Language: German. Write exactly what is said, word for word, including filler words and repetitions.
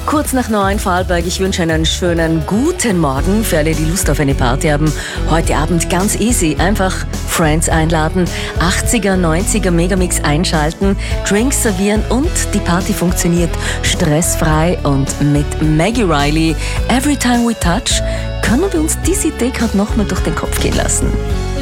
Kurz nach neun Vorarlberg. Ich wünsche einen schönen guten Morgen für alle, die Lust auf eine Party haben. Heute Abend ganz easy. Einfach Friends einladen, achtziger, neunziger Megamix einschalten, Drinks servieren und die Party funktioniert stressfrei. Und mit Maggie Riley, Every Time We Touch, können wir uns diese Idee gerade nochmal durch den Kopf gehen lassen.